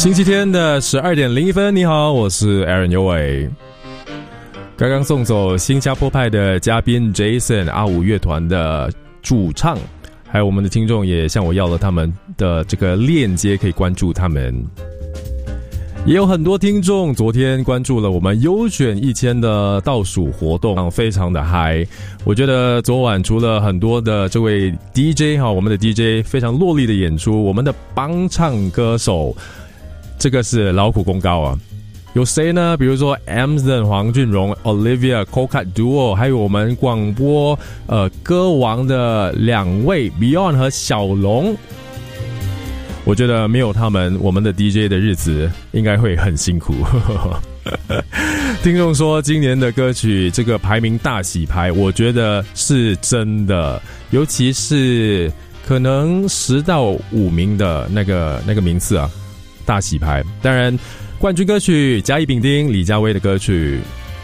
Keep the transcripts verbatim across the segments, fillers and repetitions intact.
星期天的十二点零一分，你好，我是 Aaron 尤伟。刚刚送走新加坡派的嘉宾 Jason 阿五乐团的主唱，还有我们的听众也向我要了他们的这个链接，可以关注他们。也有很多听众昨天关注了我们优选一千的倒数活动，非常的嗨。我觉得昨晚除了很多的这位 D J 哈，我们的 D J 非常落力的演出，我们的帮唱歌手这个是劳苦功高啊。有谁呢？比如说 Amson 黄俊荣、Olivia Cocat Duo， 还有我们广播呃歌王的两位 Beyond 和小龙。我觉得没有他们，我们的 D J 的日子应该会很辛苦。听众说今年的歌曲这个排名大洗牌，我觉得是真的，尤其是可能十到五名的那个那个名次啊，大洗牌。当然冠军歌曲甲乙丙丁李佳薇的歌曲，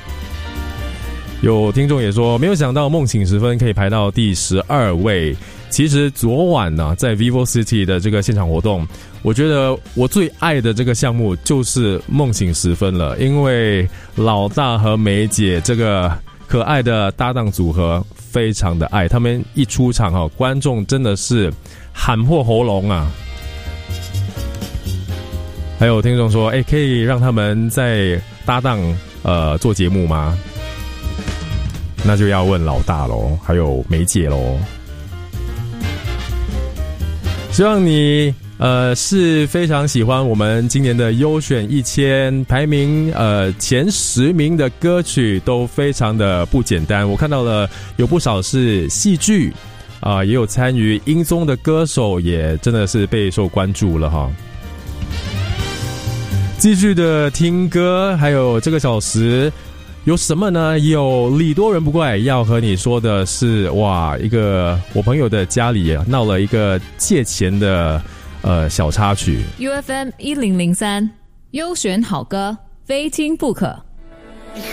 有听众也说没有想到梦醒时分可以排到第十二位。其实昨晚呢、啊，在 Vivo City 的这个现场活动，我觉得我最爱的这个项目就是梦醒时分了，因为老大和梅姐这个可爱的搭档组合非常的爱，他们一出场哈、啊，观众真的是喊破喉咙啊。还有听众说，哎，可以让他们再搭档呃做节目吗？那就要问老大咯，还有梅姐咯。希望你呃是非常喜欢我们今年的优选一千排名呃前十名的歌曲，都非常的不简单。我看到了有不少是戏剧啊、呃，也有参与音综的歌手，也真的是备受关注了哈。继续的听歌，还有这个小时有什么呢？有礼多人不怪要和你说的是，哇，一个我朋友的家里闹了一个借钱的呃小插曲。 U F M 一零零三优选好歌，非听不可。